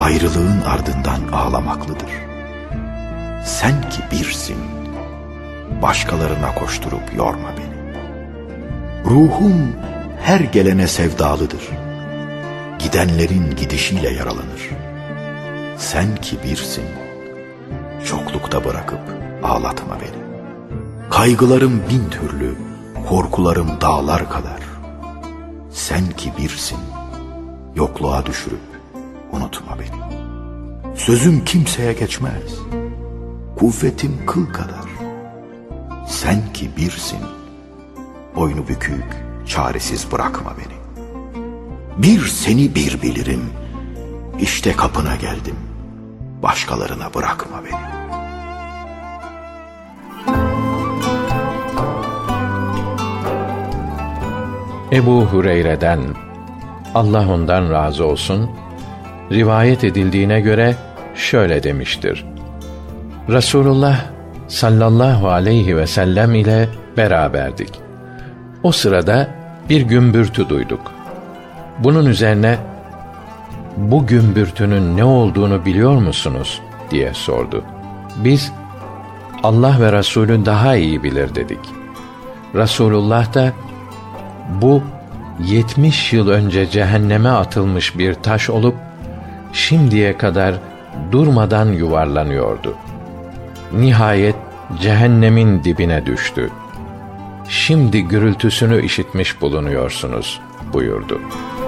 ayrılığın ardından ağlamaklıdır. Sen ki birsin, başkalarına koşturup yorma beni. Ruhum her gelene sevdalıdır, gidenlerin gidişiyle yaralanır. Sen ki birsin, çoklukta bırakıp ağlatma beni. Kaygılarım bin türlü, korkularım dağlar kadar. Sen ki birsin, yokluğa düşürüp unutma beni. Sözüm kimseye geçmez, kuvvetim kıl kadar. Sen ki birsin, boynu bükük, çaresiz bırakma beni. Bir seni bir bilirim, işte kapına geldim, başkalarına bırakma beni. Ebu Hureyre'den, Allah ondan razı olsun, rivayet edildiğine göre şöyle demiştir: Resulullah sallallahu aleyhi ve sellem ile beraberdik. O sırada bir gümbürtü duyduk. Bunun üzerine, "Bu gümbürtünün ne olduğunu biliyor musunuz?" diye sordu. Biz, "Allah ve Resulü daha iyi bilir" dedik. Resulullah da, "Bu 70 yıl önce cehenneme atılmış bir taş olup şimdiye kadar durmadan yuvarlanıyordu. Nihayet cehennemin dibine düştü. Şimdi gürültüsünü işitmiş bulunuyorsunuz" buyurdu.